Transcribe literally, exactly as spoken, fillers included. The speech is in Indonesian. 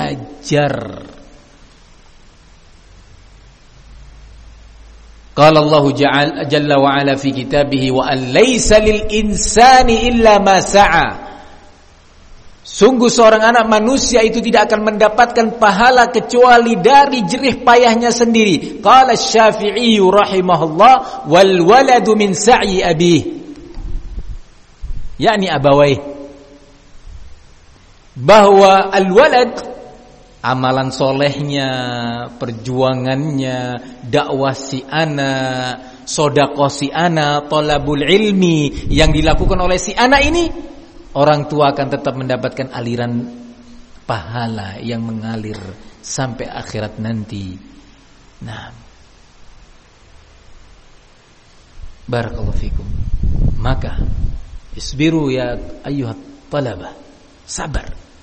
belajar. Qala Allah jalla wa ala fi kitabih wa an laysa lil insani illa ma sa'a. Sungguh seorang anak manusia itu tidak akan mendapatkan pahala kecuali dari jerih payahnya sendiri. Qala Asy-Syafi'i rahimahullah wal waladu min sa'i abih. yakni abawai, bahwa al-walad amalan solehnya, perjuangannya, dakwah si anak, sedekah si anak, thalabul ilmi yang dilakukan oleh si anak ini, orang tua akan tetap mendapatkan aliran pahala yang mengalir sampai akhirat nanti. Nah, barakallahu fikum. Maka isbiru ya ayyuhat talabah, sabar